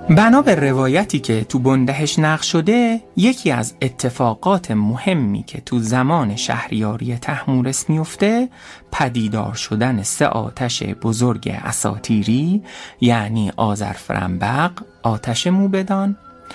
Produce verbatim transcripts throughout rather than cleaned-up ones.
بنا به روایتی که تو بندهش نقل شده، یکی از اتفاقات مهمی که تو زمان شهریاری طهمورث میفته پدیدار شدن سه آتش بزرگ اساطیری، یعنی آذرفرنبق، آتش موبدان،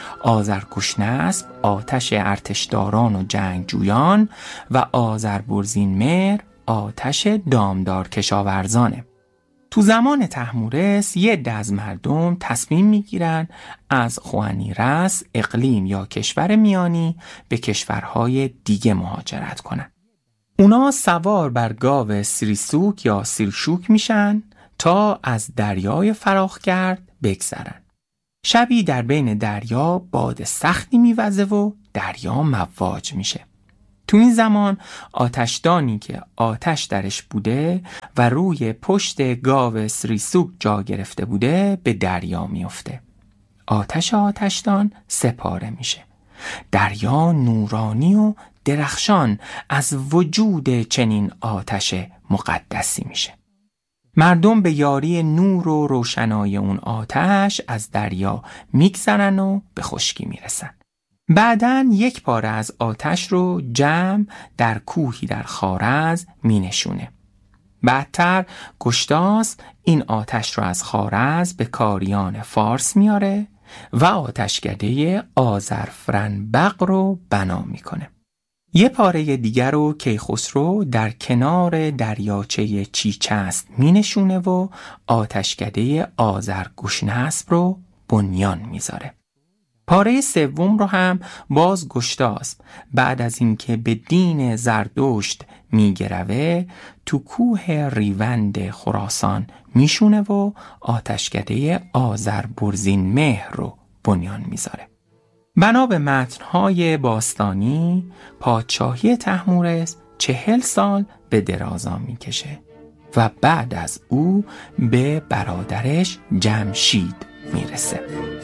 آذرگشناسب، آتش ارتشداران و جنگجویان و آذربرزینمهر، آتش دامدار کشاورزانه. تو زمان طهمورث یه عده از مردم تصمیم میگیرن از خوانیرث، اقلیم یا کشور میانی، به کشورهای دیگه مهاجرت کنن. اونا سوار بر گاو سیریسوک یا سیرشوک میشن تا از دریای فراخگرد بگذرن. شبی در بین دریا باد سختی میوزه و دریا مواج میشه. تو این زمان آتشدانی که آتش درش بوده و روی پشت گاو سیریسوک جا گرفته بوده به دریا میفته. آتش آتشدان سپاره میشه. دریا نورانی و درخشان از وجود چنین آتش مقدسی میشه. مردم به یاری نور و روشنایی اون آتش از دریا میگذرن و به خشکی میرسن. بعدن یک پاره از آتش رو جمع در کوهی در خوارزم می نشونه. بعدتر گشتاس این آتش رو از خوارزم به کاریان فارس میاره و آتشکده آذرفرنبق رو بنا میکنه. یه پاره دیگر رو کیخسرو در کنار دریاچه چیچست می نشونه و آتشکده آذرگشناسب رو بنیان میذاره. پاره سوم رو هم باز گشتاس بعد از اینکه به دین زردشت میگروه تو کوه ریوند خراسان میشونه و آتشکده آذربرزینمهر رو بنیان میذاره. بنا به متن‌های باستانی پادشاهی طهمورث چهل سال به درازا میکشه و بعد از او به برادرش جمشید میرسه.